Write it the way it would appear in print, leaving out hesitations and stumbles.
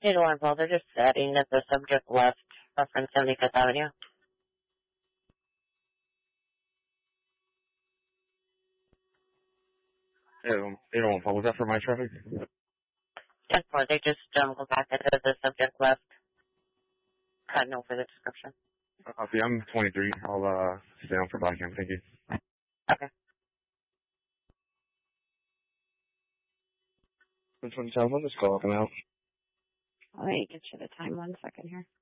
Hey, Lauren Paul, they're just adding that the subject left reference 75th Avenue. They don't follow that for my traffic? Yes, or they just go back into the subject left, cut no for the description. Copy. I'm 23. I'll stay on for Blackham. Thank you. Okay. Which one's telephone? Just call up and out. Let me get you the time 1 second here.